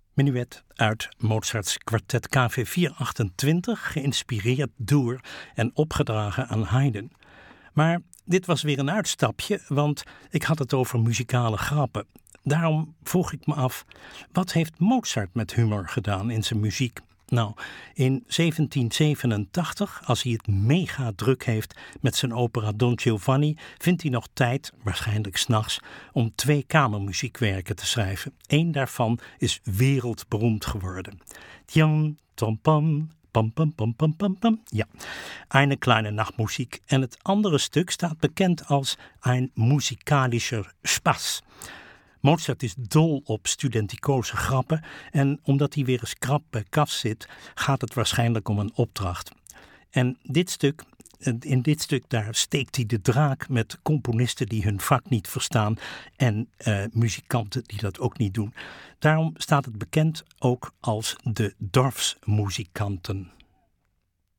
Menuet uit Mozarts kwartet KV 428, geïnspireerd door en opgedragen aan Haydn. Maar dit was weer een uitstapje, want ik had het over muzikale grappen. Daarom vroeg ik me af, wat heeft Mozart met humor gedaan in zijn muziek? Nou, in 1787, als hij het mega druk heeft met zijn opera Don Giovanni, vindt hij nog tijd, waarschijnlijk 's nachts, om 2 kamermuziekwerken te schrijven. Eén daarvan is wereldberoemd geworden. Tjam, tom pam, pam pam pam pam pam pam. Ja, Eine kleine Nachtmusik. En het andere stuk staat bekend als Ein musikalischer Spaß. Mozart is dol op studenticoze grappen en omdat hij weer eens krap bij kas zit, gaat het waarschijnlijk om een opdracht. En in dit stuk daar steekt hij de draak met componisten die hun vak niet verstaan en muzikanten die dat ook niet doen. Daarom staat het bekend ook als de dorpsmuzikanten.